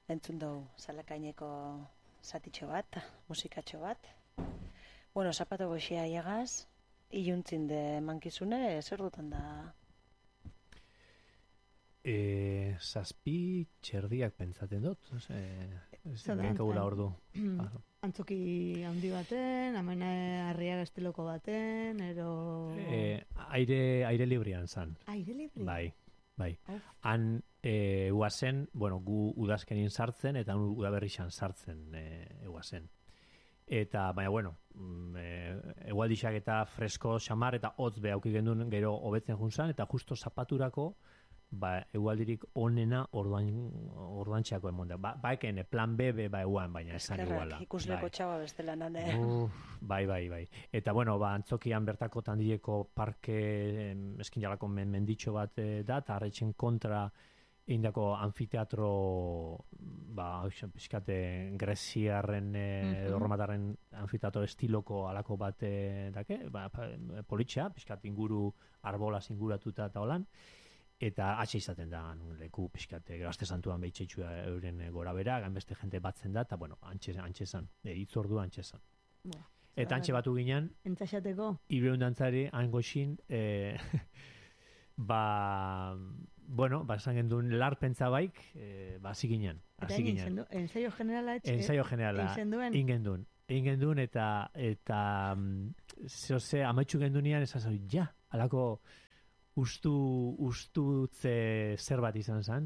entzun dugu Zalakaineko zatitxo bat, musikatxo bat. Bueno, zapato goxia iagaz, iluntzin de mankizune, zer dutan da? Zazpi txerdiak pentsaten dut. Genkagula ordu. Antzoki handi baten, hemen Arriaga estiloko baten, ero... Aire librian zan. Aire librian? Bai. Han uazen, bueno, gu udazkenin sartzen, eta udaberrixan sartzen uazen. Eta, baina, bueno, egualdixak eta fresko, xamar, eta hotz behauki gendun gero hobetzen juntzan, eta justo zapaturako, egualdirik onena orduantxeako emon da. Eken, plan B, eguan, baina esan iguala. Ikusleko txaba bestela nane. Bai. Eta, bueno, antzokian bertako tandileko parke eskinjalako menditxo bat da, eta arretxen kontra indako anfiteatro pixkate greziarren romatarren anfiteatro estiloko alako bat dake, politxea, pixkat inguru arbolaz inguratuta eta holan, eta atxe izaten da leku pixkate Aste Santuan behitxetxua euren gora bera, ganbeste jente batzen da, eta bueno, antxezan, itzordu antxezan. Eta antxe batu ginen, entzaxateko? Ibreundantzari, angoxin, esan gendun larpentza baik, hasi ginen. Eta ensaio generala ensaio generala, egin gendun, eta zehose, amaitxu gendunean, esan ja, alako ustutze zer bat izan zen,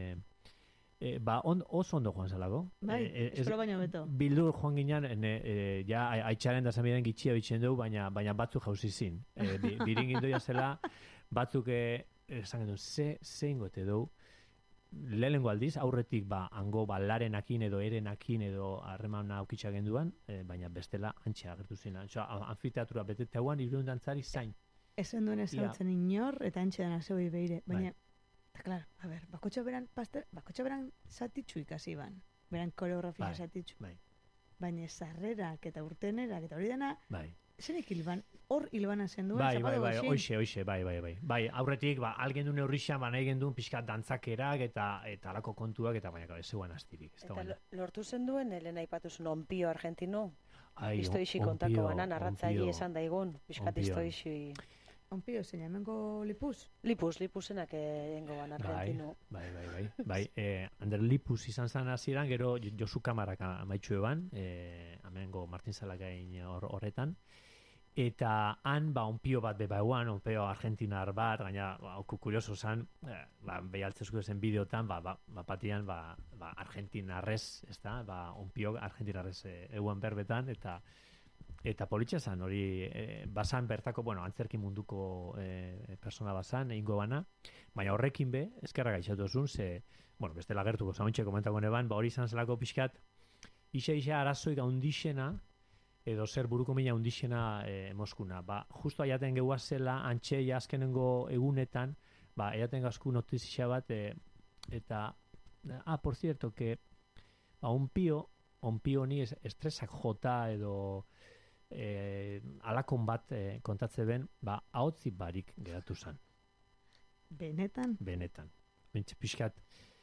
oso ondo joan zelako. Bai, espero baino beto. Bildur joan ginen, ja, haitxaren da zanbiren gitxia bitxen dugu, baina batzuk jauzi zin. Birin gindoia zela, batzuk esan gendun, ze ingote dugu, lehenengo aldiz, aurretik hango larenakin edo erenakin edo harreman aukitxa genduan, baina bestela antxea agertu zina. Anfiteatura beteteaguan, Ibreundantzari zain. Ezen duen ezautzen inor, eta antxean azeoi behire. Baina, eta klar, bakotxo beran zatitxu ikasi ban. Beran koreografia zatitxu. Baina zarrerak eta urtenerak eta hori dena, zenek hilban, hor hilbana zen duen, zapado goxin. Oixe, bai, aurretik, algen duen horrixan, nahi gendun pixkat dantzakerak eta alako kontuak, eta baina, ez zegoen astirik. Eta lortu zen duen, Elena ipatuzun, onpio argentino? Iztoixi kontako banan, arratzaili esan daigun, pixkat iztoixi... Onpio, zein, hemengo Lipuz? Lipuzenak egingo ban argentino. Bai. Ander Lipuz izan zen hasieran, gero Josu Kamarak amaitxu eban, hemengo Martin Zalakain horretan, eta han, onpio bat eguan, onpio argentinar bat, gaina, kurioso zen, behaltzezuko zen bideotan, patian, argentinarrez, ez da, onpio argentinarrez eguan berbetan, eta politxa zan, hori basan bertako, antzerki munduko persona basan, egingo bana, baina horrekin be, ezkerra gaixatu zuen, beste lagertuko zauntxe komentako neban, hori izan zelako pixkat, isa arazoik handixena, edo zer buruko mina handixena Moskuna. Justo aiaten gehuazela, antxe azkenengo egunetan, aiaten gazku notizia bat, eta, por cierto, que onpio ni estresak jota edo alakon bat kontatze ben, ahotzi barik geratu zen. Benetan? Benetan. Piskat,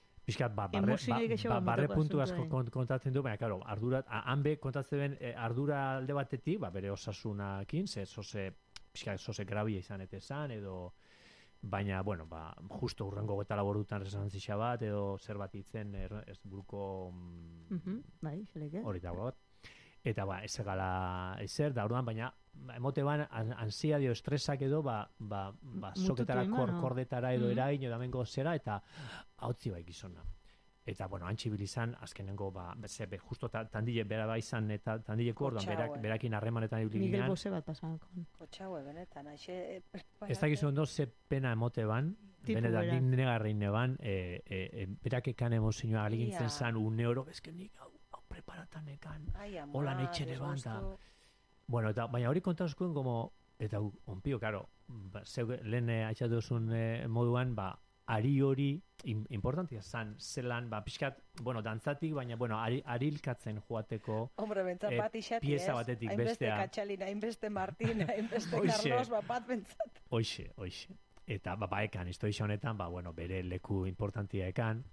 barre puntu asko kontatzen du, baina, karo, hanbe kontatzen ben, ardura alde batetik, bere osasunakin, zoze grabia izan eta esan, edo, baina, justo urrengo geta laborutan resonantzia bat, edo zer bat itzen, ez buruko hori dago bat. Eta ez egala ezer, da orduan, baina emote ban, ansia dio estresak edo, soketara kordetara edo eragin, edo amengo zera, eta hautzi gizona. Eta, antxibilizan, azkenengo, justo tandile bera izan, eta tandileko orduan, berakin harremanetan ibili ginean. Miguel Bose bat pasanakon. Kotxaue, benetan, aixe... Ez da gizu ondo, ze pena emote ban, benetan, nik negarrein neban, berakekan emozioa aligintzen zan, oro, ezken nik hau preparatan ekan, holan etxere ban, eta, baina hori kontazkuen, eta onpio, karo, lehen haitxatuzun moduan, ari hori, importantia zan, zelan, pixkat, dantzatik, baina, arilkatzen joateko pieza batetik bestea. Hainbeste Katxalina, hainbeste Martin, hainbeste Carlos, bat bentsat. Oixe. Eta, ekan, iztoixa honetan, bere leku importantia ekan,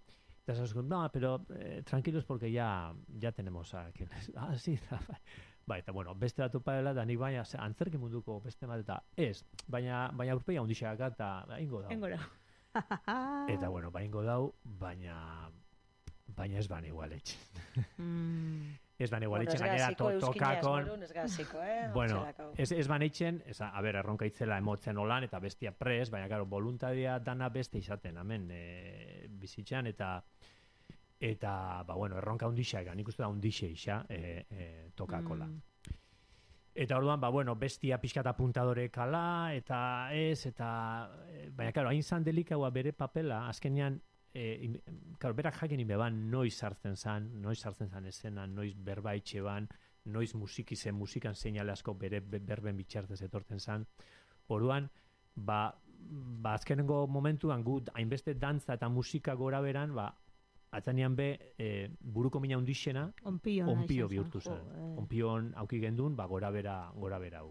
Eta esan, no, pero tranquilos porque ya tenemos a quienes. Ah, sí, bai, eta bueno, beste bat upaela, da nik baina antzerki munduko beste bat, eta ez, baina urpeia hundixeak eta ingo dau. Eta bueno, ingo dau, baina ez ban igual etxen. Ez ban igual etxen, gainera tokakon. Bueno, ez ban etxen, a ber, erronka itzela emotzen olan, eta bestia pres, baina karo, voluntaria dana beste izaten, amen, bizitzan, eta bueno, erronka hundixa egan, nik uste da hundixe isa, tokakola. Eta orduan, bueno, bestia pixkat apuntadore kala, eta baina, karo, hain zan delikaua bere papela, azkenean, karo, berak jakin inbeban noiz sartzen zan esena, noiz berbaitxe ban, noiz musikan seinale asko bere berben bitxartez etortzen zan. Orduan, azkenengo momentuan gu hainbeste dantza eta musika gora beran, atzanean buruko mina hundixena, onpio bihurtu zen. Onpion auki gendun, gora bera hau.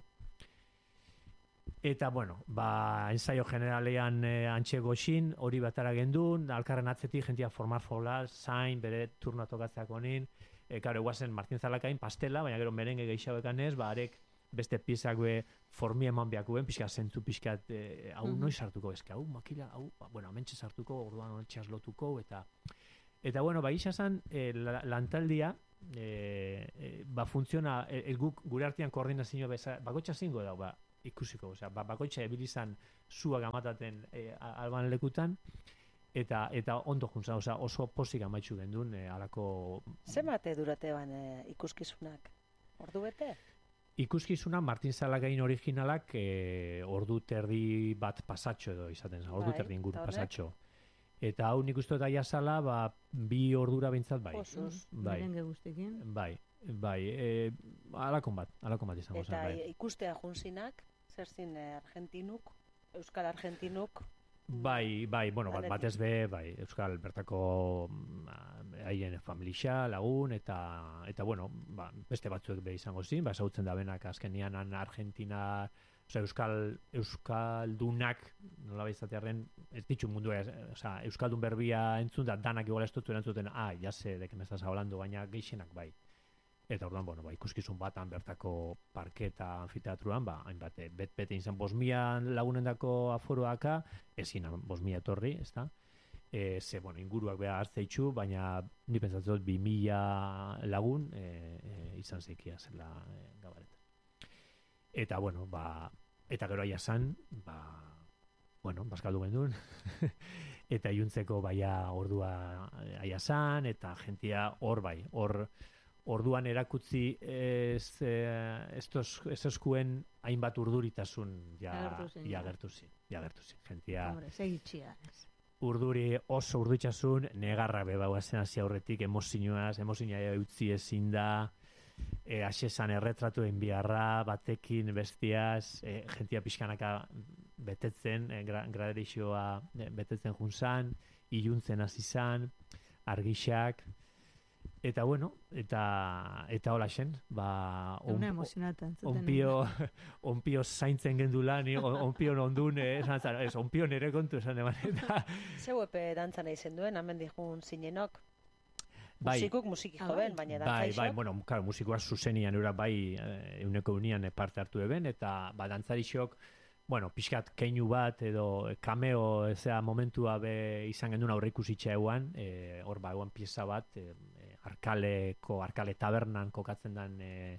Eta, bueno, ensaio generalean antxe goxin, hori batara gendun, alkarren atzetik, jentia formar fola, zain, bere turno tokatzeak honin, karo, eguazen Martin Zalakain pastela, baina gero merenge geixauekan ez, arek beste piezak formi eman biakuen, pixka zentzu, pixkat, hau noiz sartuko, eske, hau makila, hau, bueno, amentxe sartuko, orduan ontxeaz lotuko, eta bueno, izan lantaldia, funtziona, guk gure artean koordinazio bakotxa zingo da, ikusiko, bakotxa ebilizan zua gamataten alban lekutan, eta ondo juntzan, oso posik amaitxu gendun, alako... Zemate durate ban ikuskizunak? Ordu bete? Ikuskizuna Martin Zalakain originalak ordu terdi bat pasatxo edo izaten, ordu terdi inguru pasatxo. Eta hau nik uste daia zala, 2 ordura bintzat bai. Osuz, merenge guztekin. Bai, alakon bat izango zen. Eta ikustea junzinak, zer zin argentinuk, euskal argentinuk? Bai, bueno, batez euskal bertako haien familia, lagun, eta bueno, beste batzuek izango zin, esautzen da benak azkenian Argentina, euskaldunak, nola izatearen, ez ditxu mundu, euskaldun berbia entzun da, danak igual ez dutu erantzuten, ya sé de que me estás hablando, baina geixenak bai. Eta orduan, bueno, ikuskizun batan bertako parke eta anfiteatruan, hainbat, bete izan 5.000 lagunendako aforoaka, ezin 5.000 etorri, ez da? Bueno, inguruak beha hartzeitzu, baina ni pentsatzen dut 2.000 lagun izan zeikia zela gabaretan. Eta, bueno, eta gero aia zan, bueno, bazkaldu gendun, eta iuntzeko ordua aia zan, eta jentia hor orduan erakutzi ez eskuen hainbat urduritasun agertu zin. Jentia urduri oso urditzasun, negarra bebau zen hasi aurretik, emozioa utzi ezin da, hasesan erretratu enbiarra, batekin, bestiaz, jentia pixkanaka betetzen, graderixoa betetzen junzan, iluntzen hasi zan, argixak, eta bueno, eta hola xen, onpio zaintzen gendula, onpio ondun, onpio nire kontu esan eman. Zeuepe dantzan eizen duen, hemen dihun zinenok? Musikuk musiki joven, baina dantzaixok? Bai, bueno, claro, musikoa zuzenian eura euneko unian parte hartu eben, eta dantzarixok, bueno, pixkat keinu bat edo cameo momentua izan gendun aurre ikusitxa eguan, hor eguan pieza bat, Arkale tabernan kokatzen den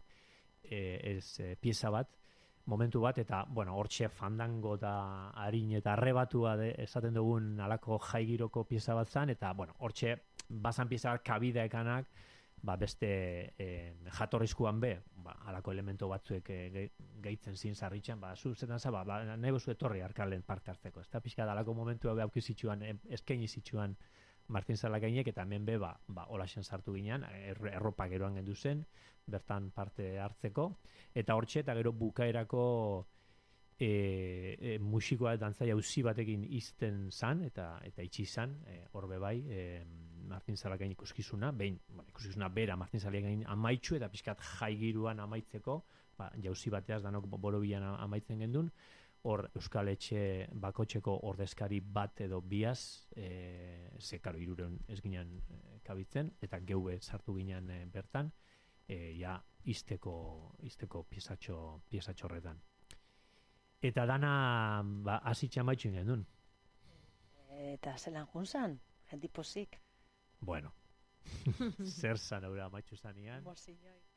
pieza bat, momentu bat, eta, bueno, hortxe fandango da harin eta arrebatua esaten dugun alako jaigiroko pieza bat zan, eta, bueno, hortxe bazan pieza bat kabida ekanak, beste jatorrizkuan alako elemento batzuek gehitzen zin zarritxan, zuzetan za, nahi bozu etorri Arkalen parte hartzeko. Ez da pixka alako momentua aukizitxuan, eskaini zitxuan Martin Zalakainek, eta hemen holaxen sartu ginean, erropa geroan gendu zen, bertan parte hartzeko, eta hortxe, eta gero bukaerako musikoa dantzai hauzi batekin izten zan, eta itxi zan, horbe bai, Martin Zalakain ikuskizuna, ikuskizuna bera Martin Zalakain amaitxu, eta pixkat jaigiruan amaitzeko, jauzi bateaz danok borobilan amaitzen gendun, hor Euskal Etxe bakotxeko ordezkari bat edo biaz, ze karo 300 ez ginen kabitzen, eta geue sartu ginen bertan, ja izteko piezatxo horretan. Eta dana hasitxan baitxu ingen. Eta zelan junzan, jenti pozik. Bueno, zer zan aura maitxu zanean. Moziñoi.